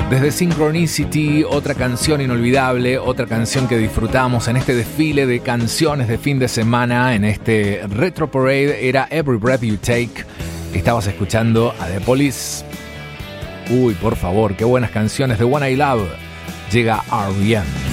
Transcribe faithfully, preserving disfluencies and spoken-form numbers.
Desde Synchronicity, otra canción inolvidable, otra canción que disfrutamos en este desfile de canciones de fin de semana, en este Retro Parade, era Every Breath You Take. Estabas escuchando a The Police. Uy, por favor, qué buenas canciones. The One I Love. Llega R E M.